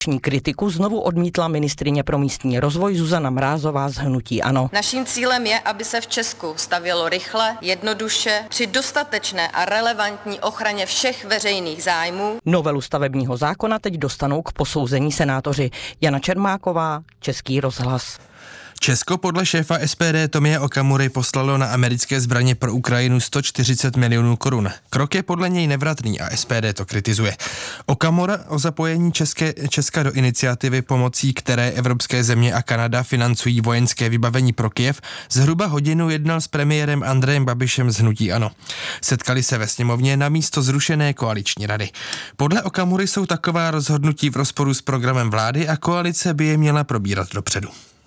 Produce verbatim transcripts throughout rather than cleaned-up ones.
Kritiku znovu odmítla ministryně pro místní rozvoj Zuzana Mrázová z hnutí ANO. Naším cílem je, aby se v Česku stavělo rychle, jednoduše, při dostatečné a relevantní ochraně všech veřejných zájmů. Novelu stavebního zákona teď dostanou k posouzení senátoři. Jana Čermáková, Český rozhlas. Česko podle šéfa S P D Tomia Okamury poslalo na americké zbraně pro Ukrajinu sto čtyřicet milionů korun. Krok je podle něj nevratný a S P D to kritizuje. Okamura o zapojení České, Česka do iniciativy, pomocí které evropské země a Kanada financují vojenské vybavení pro Kyjev, zhruba hodinu jednal s premiérem Andrejem Babišem z hnutí ANO. Setkali se ve sněmovně na místo zrušené koaliční rady. Podle Okamury jsou taková rozhodnutí v rozporu s programem vlády a koalice by je měla probírat dopředu.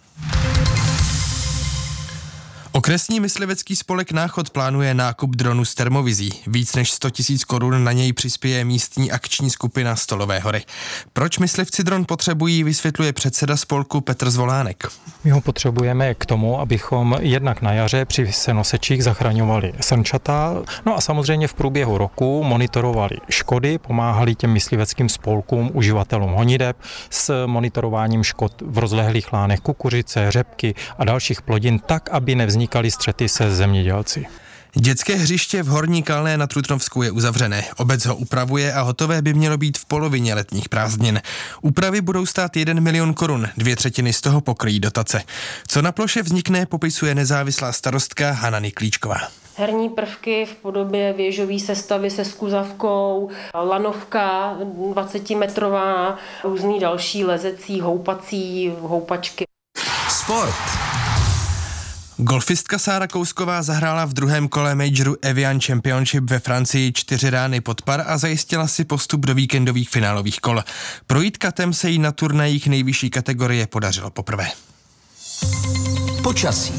Okresní myslivecký spolek Náchod plánuje nákup dronu s termovizí. Víc než sto tisíc korun na něj přispěje místní akční skupina Stolové hory. Proč myslivci dron potřebují, vysvětluje předseda spolku Petr Zvolánek. My ho potřebujeme k tomu, abychom jednak na jaře při senosečích zachraňovali srnčata, no a samozřejmě v průběhu roku monitorovali škody, pomáhali těm mysliveckým spolkům, uživatelům honideb s monitorováním škod v rozlehlých lánech kukuřice, řepky a dalších plodin tak, aby nevznikly střety se zemědělci. Dětské hřiště v Horní Kalné na Trutnovsku je uzavřené. Obec ho upravuje a hotové by mělo být v polovině letních prázdnin. Úpravy budou stát jeden milion korun, dvě třetiny z toho pokryjí dotace. Co na ploše vznikne, popisuje nezávislá starostka Hana Niklíčková. Herní prvky v podobě věžové sestavy se skuzavkou, lanovka dvacetimetrová, různý další lezecí, houpací, houpačky. Sport. Golfistka Sára Kousková zahrála v druhém kole majoru Evian Championship ve Francii čtyři rány pod par a zajistila si postup do víkendových finálových kol. Projít katem se jí na turnajích nejvyšší kategorie podařilo poprvé. Počasí.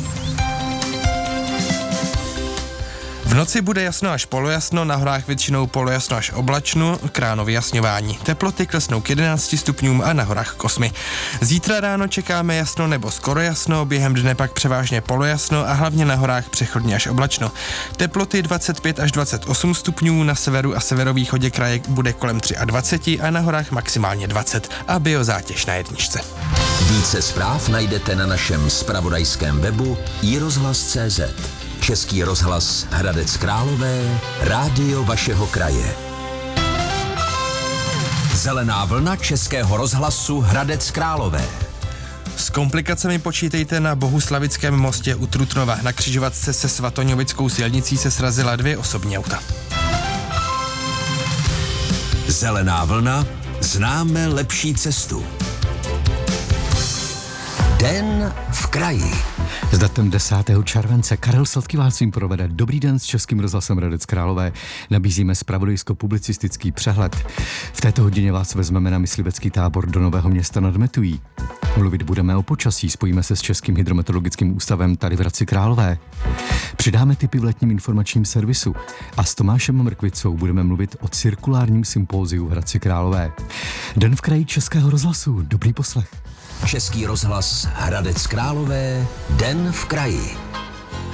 V noci bude jasno až polojasno, na horách většinou polojasno až oblačno, k ráno vyjasňování. Teploty klesnou k jedenácti stupňům a na horách k osmi. Zítra ráno čekáme jasno nebo skoro jasno, během dne pak převážně polojasno a hlavně na horách přechodně až oblačno. Teploty dvacet pět až dvacet osm stupňů, na severu a severovýchodě kraje bude kolem dvacet tři a na horách maximálně dvacet a biozátěž na jedničce. Více zpráv najdete na našem zpravodajském webu i rozhlas tečka cé zet. Český rozhlas Hradec Králové, rádio vašeho kraje. Zelená vlna Českého rozhlasu Hradec Králové. S komplikacemi počítejte na Bohuslavickém mostě u Trutnova. Na křižovatce se Svatoňovickou silnicí se srazila dvě osobní auta. Zelená vlna, známe lepší cestu. Den v kraji. S datem desátého července Karel Sladký vás svým provede. Dobrý den s Českým rozhlasem Hradec Králové. Nabízíme zpravodajsko-publicistický přehled. V této hodině vás vezmeme na myslivecký tábor do Nového Města nad Metují. Mluvit budeme o počasí, spojíme se s Českým hydrometeorologickým ústavem tady v Hradci Králové. Přidáme tipy v letním informačním servisu a s Tomášem Mrkvicou budeme mluvit o cirkulárním sympóziu v Hradci Králové. Den v kraji Českého rozhlasu. Dobrý poslech. Český rozhlas Hradec Králové, den v kraji.